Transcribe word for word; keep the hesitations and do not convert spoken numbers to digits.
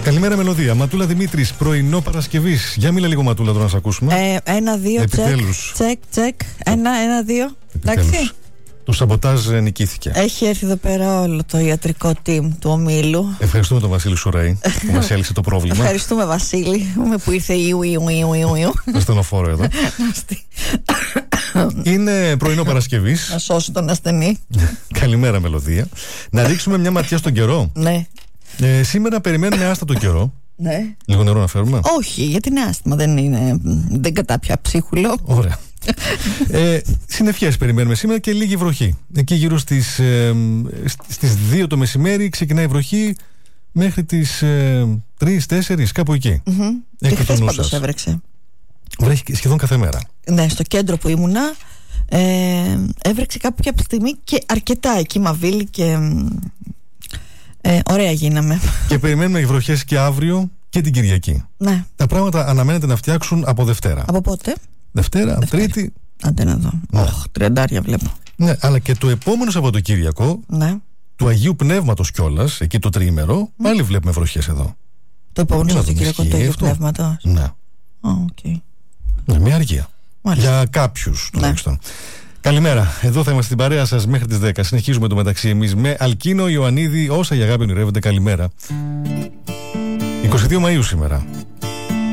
Καλημέρα, Μελωδία. Ματούλα Δημήτρης, πρωινό Παρασκευής. Για μίλα λίγο, Ματούλα, τώρα να σε ακούσουμε. Ε, ένα, δύο, Επιτέλους. τσεκ, τσεκ. Ένα, ένα, δύο. Επιτέλους. Εντάξει. Το σαμποτάζ νικήθηκε. Έχει έρθει εδώ πέρα όλο το ιατρικό team του ομίλου. Ευχαριστούμε τον Βασίλη Σουραή που μας έλυσε το πρόβλημα. Ευχαριστούμε, Βασίλη, που ήρθε Ιου, Ιου, Ιου, Ιου, Ιου. Με στενοφόρο εδώ. Είναι πρωινό Παρασκευής. Να σώσει τον ασθενή. Καλημέρα, Μελωδία. Να ρίξουμε μια ματιά στον καιρό. Ναι. Ε, σήμερα περιμένουμε άστατο καιρό. Ναι. Λίγο νερό να φέρουμε. Όχι, γιατί είναι άστημα, δεν είναι. Δεν κατάπια ψίχουλο. Ωραία. ε, συννεφιές περιμένουμε σήμερα και λίγη βροχή. Εκεί γύρω στις, ε, στις δύο το μεσημέρι ξεκινάει η βροχή μέχρι τις ε, τρεις τέσσερις, κάπου εκεί. Mm-hmm. Και χθες πάντως έβρεξε. Βρέχει σχεδόν κάθε μέρα. Ναι, στο κέντρο που ήμουνα ε, έβρεξε κάποια στιγμή και αρκετά εκεί, Μαβίλη, και ε, ωραία γίναμε. Και περιμένουμε οι βροχές και αύριο και την Κυριακή. Ναι. Τα πράγματα αναμένεται να φτιάξουν από Δευτέρα. Από πότε? Δευτέρα, Δευτέρα. Τρίτη. Άντε να δω. Ναι. Oh, τριαντάρια βλέπω. Ναι, αλλά και το επόμενο Σαββατοκύριακο, ναι, του Αγίου Πνεύματος κιόλας, εκεί το τριήμερο, mm. πάλι βλέπουμε βροχές εδώ. Το επόμενο Σαββατοκύριακο του Αγίου Πνεύματος. Ναι. Oh, okay. Ναι, μια αργία. Μάλιστα. Για κάποιους τουλάχιστον. Ναι. Καλημέρα. Εδώ θα είμαστε στην παρέα σας μέχρι τις δέκα. Συνεχίζουμε το μεταξύ εμείς με Αλκίνο Ιωαννίδη. Όσα για αγάπη ονειρεύονται. Καλημέρα. εικοστή δεύτερη Μαΐου σήμερα.